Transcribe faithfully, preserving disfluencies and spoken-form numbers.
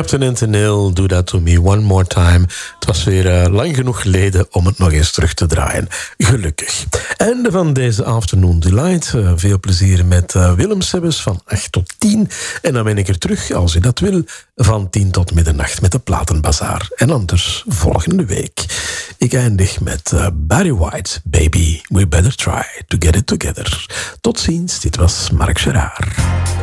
Captain Antonil, Do That To Me One More Time. Het was weer uh, lang genoeg geleden om het nog eens terug te draaien. Gelukkig. Einde van deze Afternoon Delight. Uh, veel plezier met uh, Willem Sebbes van acht tot tien. En dan ben ik er terug, als u dat wil, van tien tot middernacht met de Platenbazaar. En anders volgende week. Ik eindig met uh, Barry White, Baby, We Better Try To Get It Together. Tot ziens, dit was Marc Gerard.